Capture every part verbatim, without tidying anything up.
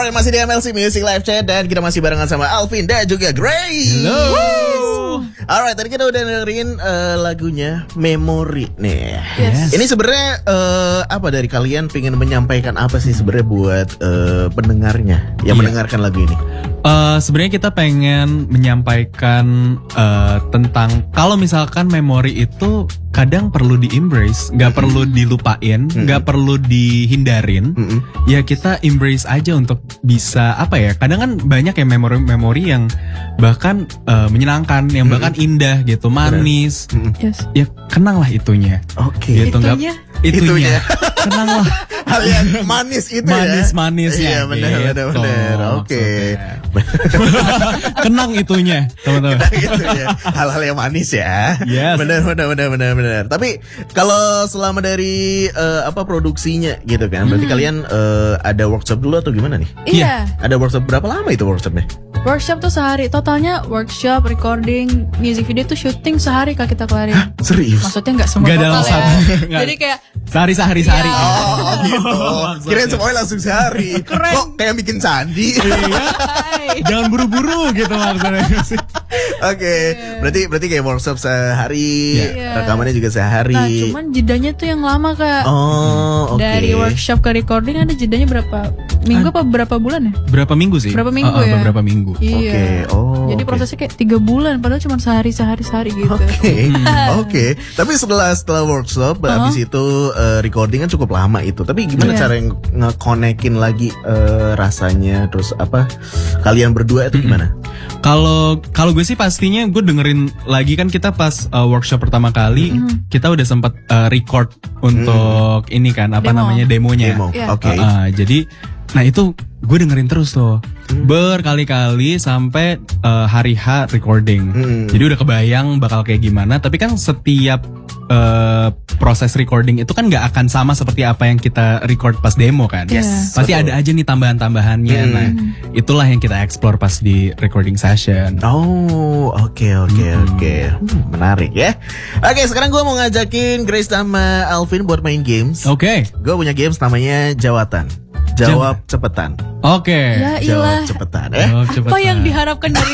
Alright, masih di M L C Music Live Chat dan kita masih barengan sama Alvin dan juga Grace. Hello. Alright, tadi kita udah dengerin uh, lagunya Memory nih. Yes. Ini sebenarnya uh, apa dari kalian pengen menyampaikan apa sih sebenarnya buat uh, pendengarnya yang Iya. mendengarkan lagu ini? Uh, sebenarnya kita pengen menyampaikan uh, tentang kalau misalkan memori itu kadang perlu di embrace, nggak mm-hmm. perlu dilupain, nggak mm-hmm. perlu dihindarin. Mm-hmm. Ya kita embrace aja untuk bisa apa ya? Kadang kan banyak ya memori-memori yang bahkan uh, menyenangkan, yang bahkan mm-hmm. indah gitu, manis. Mm-hmm. Yes. Ya kenanglah itunya. Oke. Okay. Gitu, itunya. Gak, itunya. Kenanglah. Hal yang manis itu manis, ya. Manis-manisnya. Iya benar gitu, benar benar. Oke. Kenang itunya, teman-teman. Kenang itunya. Hal-hal yang manis ya. Yes. Benar benar benar benar benar. Tapi kalau selama dari uh, apa produksinya gitu kan, berarti hmm. kalian uh, ada workshop dulu atau gimana nih? Iya. Ada workshop berapa lama itu workshopnya? Workshop tuh sehari. Totalnya workshop, recording, music video tuh syuting sehari kak kita kelarin. Hah? Serius? Maksudnya nggak semua Gak total dalam ya. satu. Jadi kayak sehari sehari sehari. Iya. Oh gitu. Kirain semuanya langsung sehari. Keren. Kok kayak bikin candi? Hai. Jangan buru-buru gitu maksudnya sih. Oke, berarti berarti kayak workshop sehari, Iya. rekamannya juga sehari. Nah cuman jedanya tuh yang lama kak. Oh, oke. Dari workshop ke recording ada jedanya berapa minggu apa berapa bulan ya? Berapa minggu sih? Berapa minggu Uh, uh, ya? Beberapa minggu. Iya. Oke, oh. Jadi oke. prosesnya kayak tiga bulan, padahal cuma sehari sehari sehari gitu. Oke, oke. Tapi setelah setelah workshop, Uh-huh. habis itu uh, recording kan cukup lama itu. Tapi gimana Iya. cara yang nge-connectin lagi uh, rasanya, terus apa? Kalian berdua itu gimana? Kalau kalau gue sih pastinya gue dengerin lagi kan kita pas uh, workshop pertama kali Mm-hmm. kita udah sempat uh, record untuk ini kan apa Demo. namanya demonya. Demo. Iya. Oke. Uh, uh, jadi nah itu gue dengerin terus tuh berkali-kali sampai uh, hari H recording. Hmm. Jadi udah kebayang bakal kayak gimana. Tapi kan setiap uh, proses recording itu kan nggak akan sama seperti apa yang kita record pas demo kan. Yes. Pasti Betul. ada aja nih tambahan-tambahannya. Hmm. Nah itulah yang kita explore pas di recording session. Oh, oke oke oke. Hmm, menarik ya. Oke, sekarang gue mau ngajakin Grace sama Alvin buat main games. Oke. Gue punya games namanya Jawatan. Jawab cepetan. Oke. Ya Jawab ilah. cepetan ya. Jawab Apa cepetan. yang diharapkan dari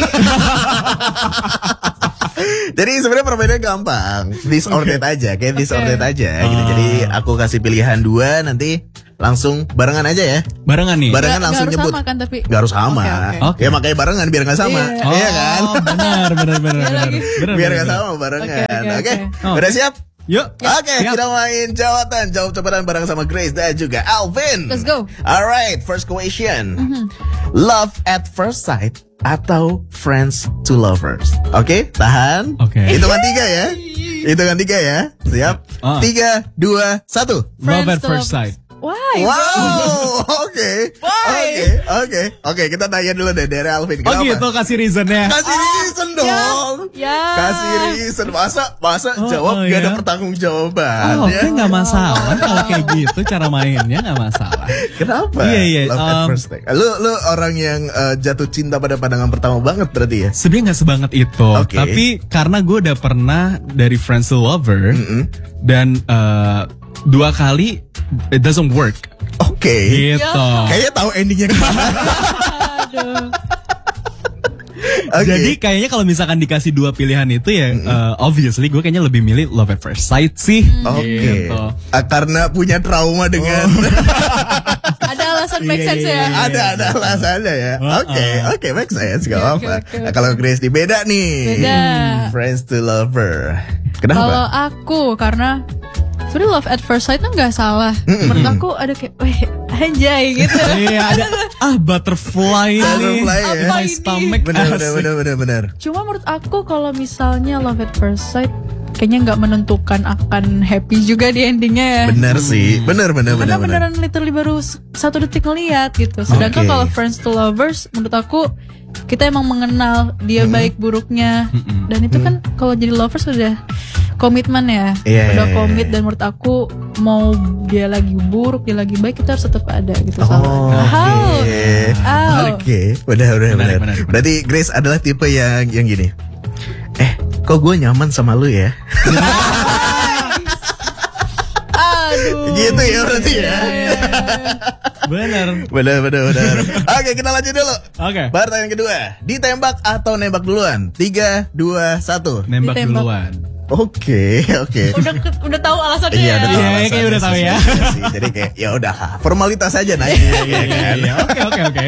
Jadi sebenarnya permainannya gampang. This or that aja, kayak this or Oke. that aja gitu. Ah. Jadi aku kasih pilihan dua, nanti langsung barengan aja ya. Barengan nih. Barengan Nggak- langsung nggak harus nyebut. sama kan tapi Gak harus sama. Oke, oke. Oke. Ya makanya barengan biar gak sama. Iya. Iya kan? Oh, benar benar benar Iya benar. lagi. Benar, Biar benar, gak benar. sama barengan. Oke, Oke. oke, oke. Oh. Udah siap? Yuk. Oke, Siap. kita main jawatan. Jawab cepetan bareng sama Grace dan juga Alvin. Let's go. Alright, first question. Love at first sight atau friends to lovers? Oke, tahan. Oke. Hitungan tiga ya. Hitungan tiga ya. Siap. Ah. Tiga, dua, satu. Love Friends at to first lovers. sight. Why? Wow, oke. Why? Oke, oke. Oke, kita tanya dulu deh dari Alvin. Oh Kenapa? gitu kasih reasonnya. Kasih reason dong. Ya. Kasih reason. Masa, masa Oh, jawab oh, gak ada ya. pertanggungjawaban Oh, ya? oke nggak masalah kalau kayak gitu cara mainnya nggak masalah. Kenapa? Iya, iya, Love at um, first sight. Lu lu orang yang uh, jatuh cinta pada pandangan pertama banget berarti ya? Sebenarnya nggak sebanget itu, Oke. tapi karena gue udah pernah dari friends to lover Mm-mm. dan uh, dua kali it doesn't work. Oke. Gitu. Kayaknya tahu endingnya kemana. Aduh. Oke. Jadi kayaknya kalau misalkan dikasih dua pilihan itu ya uh, obviously gue kayaknya lebih milih love at first sight sih. Oke. Gitu. Ah, karena punya trauma dengan Ada alasan make Iya, sense iya, ya. iya. ada ada alasannya ya. Uh-uh. Oke, oke, make sense, gak Oke, apa-apa. oke, oke. Nah, kalau Grace di beda nih. Beda. Friends to lover. Kalau Kenapa? aku karena sebenarnya love at first sight tuh nggak salah. Menurut aku ada kayak, weh anjay gitu. Iya ada ah butterfly, Butterfly nih ya. in my Apa stomach. Bener, bener, Asik. bener, bener, bener. Cuma menurut aku kalau misalnya love at first sight kayaknya nggak menentukan akan happy juga di endingnya ya. Bener sih, bener, bener, bener, Karena bener. beneran literally baru s- satu detik ngeliat gitu. Sedangkan Oke. kalau friends to lovers menurut aku kita emang mengenal dia baik buruknya. Dan itu kan kalau jadi lovers udah komitmen ya. Iya, Udah iya, komit iya. dan menurut aku mau dia lagi buruk, dia lagi baik kita harus tetap ada gitu Oh, sama. Oke, Ow. oke, benar, benar, Benar, benar. benar, benar. Berarti Grace adalah tipe yang yang gini. Eh, kok gue nyaman sama lu ya? Aduh. Gitu ya berarti ya. Iya. Bener. Bener, bener, bener. Oke, kita lanjut dulu. Oke. Pertanyaan kedua, ditembak atau nembak duluan? Tiga, dua, satu. Nembak Ditembak. duluan. Oke, oke. Udah ke- udah tahu alasannya Iya, ya. udah tahu Iya, alasannya kayak udah tahu sih, ya. sebenarnya sih. Jadi kayak ya udah formalitas aja naik. Iya, kan? Iya, oke oke oke.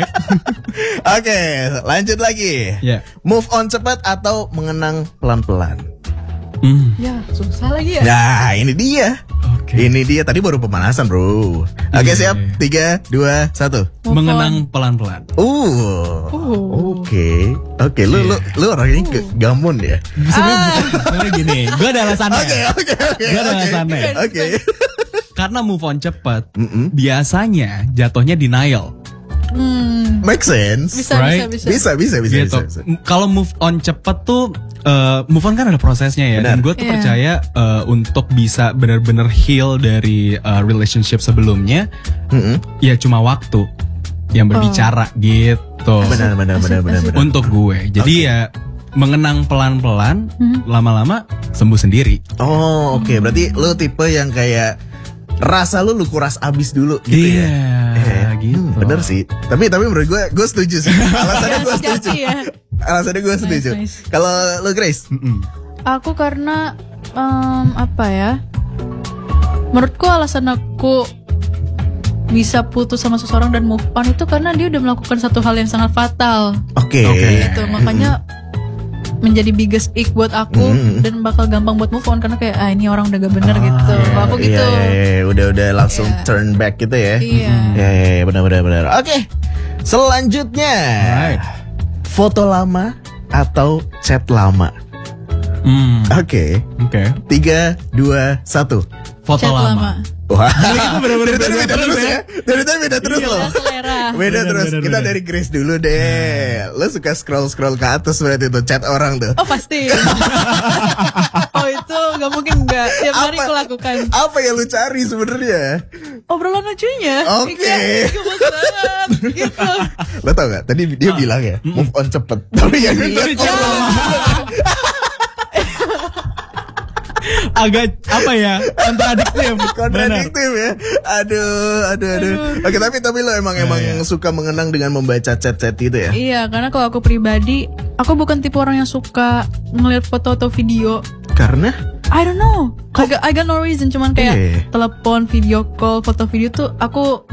Oke, lanjut lagi. Iya. Move on cepat atau mengenang pelan-pelan? Hmm. Ya, susah lagi ya. Nah, ini dia. Oke. Ini dia. Tadi baru pemanasan, bro. Oke, Iya, siap. iya. Tiga, dua, satu. Move Mengenang pelan-pelan. Uh. Oh. Oke. Oke, lu lu lu orangnya ke gamun ya. Sebenarnya bukan, sebenarnya gini, gue ada alasannya. Oke, oke, oke. Gue ada oke. alasannya. Oke. Karena move on cepet, Mm-mm. biasanya jatuhnya denial. Hmm. Make sense. Bisa, Right? bisa, bisa. Bisa, bisa, bisa, Gitu. bisa, bisa. M- Kalau move on cepet tuh, uh, move on kan ada prosesnya ya. Dan Benar. gue tuh Iya. percaya uh, untuk bisa benar-benar heal dari uh, relationship sebelumnya, Mm-mm. ya cuma waktu yang berbicara gitu. Benar, benar, benar, benar, benar. Untuk gue, jadi ya mengenang pelan-pelan, lama-lama sembuh sendiri. Oh, oke. Berarti lu tipe yang kayak rasa lu lu kuras abis dulu gitu Iya, ya. gitu. Hmm, bener sih. Tapi tapi menurut gue gue setuju sih. Alasannya gue setuju. Sejati ya. Alasannya gue setuju. nice. Kalau lu Grace? Mm-mm. Aku karena em, apa ya? Menurutku alasan aku bisa putus sama seseorang dan move on itu karena dia udah melakukan satu hal yang sangat fatal. Oke. Oke. Gitu. Makanya menjadi biggest ick buat aku Mm. dan bakal gampang buat move on karena kayak ah ini orang udah gak bener gitu. Kalau aku gitu. Iya, iya, iya. Udah udah langsung Iya. turn back gitu ya. Iya. Iya, iya, iya, benar benar benar. Oke. Selanjutnya. Alright. Foto lama atau chat lama? Hmm, Oke. Oke. Tiga, dua, satu. Foto Chat lama. Wah. bener-bener Dari tadi beda beda terus terus ya. ya. Dari tadi beda terus Beda loh. selera. Beda Bener, terus. bener, Kita bener. dari Grace dulu deh. Lo suka scroll-scroll ke atas berarti tuh chat orang tuh. Oh pasti. Oh itu nggak mungkin nggak. Tiap hari aku lakukan. Apa yang lu cari sebenarnya? Obrolan lucunya. Oke. Kayak, gemes banget. Gitu. Lo tau gak? Tadi dia bilang ya move on cepet. Tapi yang dilihat Tapi chat obrolan. Agak apa ya? Kontradiktif. Kontradiktif ya. Aduh, aduh, aduh. Oke, tapi tapi lo emang emang iya. suka mengenang dengan membaca chat-chat itu ya? Iya, karena kalau aku pribadi, aku bukan tipe orang yang suka ngeliat foto atau video. Karena I don't know. I got, I got no reason. Cuman kayak Eh. telepon, video call, foto video tuh aku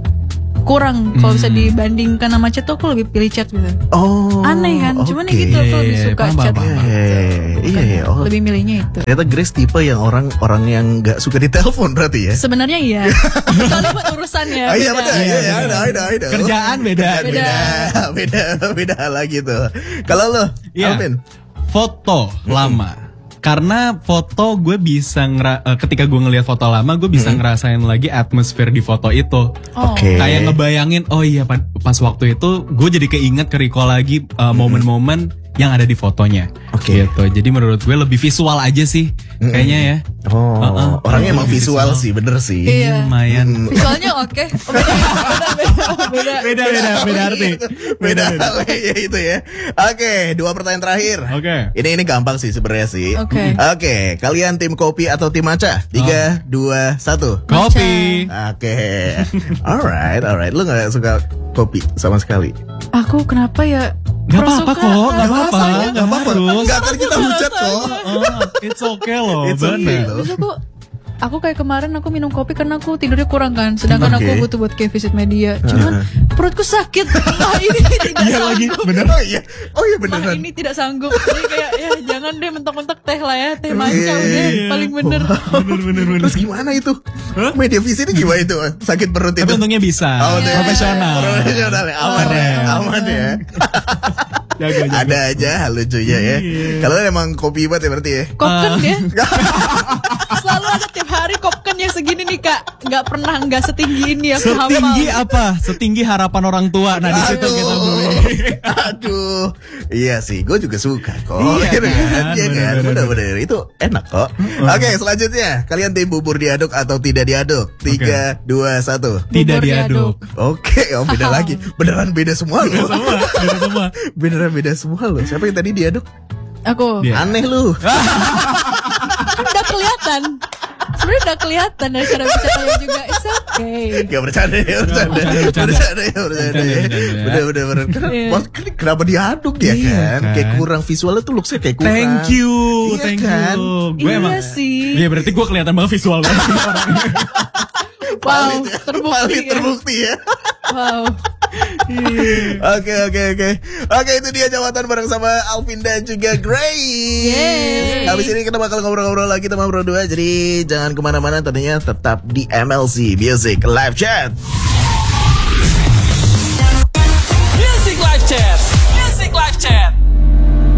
kurang. Kalau bisa dibandingkan sama chat tuh aku lebih pilih chat gitu. oh. Aneh kan? Cuman ya oke. gitu aku Iya, lebih iya, suka paham, chat. paham, Iya, iya, iya, iya, iya. Oh. Lebih milihnya itu. Ternyata Grace tipe yang orang orang yang nggak suka ditelepon berarti ya? Sebenarnya iya. Soalnya buat urusannya. Ah, iya beda. benar, iya, iya, ada, ada, ada. Kerjaan beda. Kerjaan beda, beda, beda lagi tuh. Kalau lo, Iya. Alvin? Foto lama. Karena foto gue bisa ngera eh, ketika gue ngelihat foto lama gue bisa ngerasain lagi atmosfer di foto itu. Oh. Oke. Kayak ngebayangin oh iya pa- pas waktu itu gue jadi keinget ke recall lagi eh, momen-momen yang ada di fotonya. Oke. Gitu. Jadi menurut gue lebih visual aja sih kayaknya ya. Oh, Uh-uh. orangnya emang visual Visual. sih, bener sih. Iya. Lumayan. Visualnya oke. Oh, beda, beda, beda, Beda beda beda arti. Beda hal ya itu ya. Oke, dua pertanyaan terakhir. Oke. Ini ini gampang sih sebenarnya sih. Oke. Oke, kalian tim kopi atau tim matcha? Tiga, dua, satu. Kopi. Oke. Alright, alright. Lu nggak suka kopi sama sekali? Aku kenapa ya? Gak apa-apa Suka, kok, gak uh, apa-apa, Rasanya gak apa-apa. harus. Nggak akan kita hujat kok. Oh, it's okay loh, It's okay bener. loh. Terus aku aku kayak kemarin aku minum kopi karena aku tidurnya kurang kan, sedangkan Oke. aku butuh buat kayak visit media. Cuman perutku sakit. Wah ini tidak Iya lagi, sanggup. bener. Oh iya, oh iya Wah beneran. ini tidak sanggup. Jadi kayak ya jangan deh mentok-mentok teh lah ya, teh matcha Iya. udah paling bener. Bener bener bener. Terus gimana itu? Media visi ini gimana itu? Sakit perut itu? Tapi untungnya bisa, Oh, untungnya profesional. Profesional ya, aman ya, Keren. aman ya. Jago, jago. Ada aja hal lucunya ya. Iya. Kalau emang kopi banget ya berarti ya. Kopken ya. Selalu ada tiap hari kopken yang segini nih kak. Nggak pernah nggak setinggi ini aku hafal. Setinggi apa? Setinggi harapan orang tua. Nah di situ kita beli. Aduh, iya sih, gue juga suka kok. Iya Gitu kan? Iya kan, Bener-bener. bener-bener itu enak kok. Oke, selanjutnya kalian tim bubur diaduk atau tidak diaduk? Tiga, dua, satu. Tidak Bubur diaduk. Oke, oh beda lagi. Beneran beda semua loh. Semua, beda semua. Beneran beda semua loh. Siapa yang tadi diaduk? Aku Dia. Aneh lu. kan udah kelihatan. Sebenarnya udah kelihatan dari cara bicaranya juga. It's okay. Gak bercanda ya, bercanda, bercanda, bercanda. bercanda ya, bercanda ya. Bercanda, bercanda ya. Bener, bener, bener. Kenapa, Iya. kenapa diaduk dia Iya, kan? kan? Kayak kurang visualnya tuh looksnya kayak kurang. Thank you, Iya thank kan? you. Gue Iya emang. sih. Iya berarti gue kelihatan banget visual banget orangnya. Wow, Valid, terbukti. valid, ya. terbukti ya. Wow. Oke, oke, oke. Oke, itu dia jawatan bareng sama Alvin dan juga Grace. Yeay. Habis ini kita bakal ngobrol-ngobrol lagi teman berdua. Jadi jangan kemana-mana, tentunya tetap di M L C Music Live Chat.